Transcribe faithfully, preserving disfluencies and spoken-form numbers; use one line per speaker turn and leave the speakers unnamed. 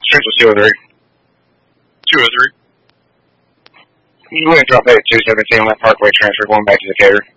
Central two oh three.
two oh three.
You went and drop that at two seventeen on that Parkway transfer going back to Decatur.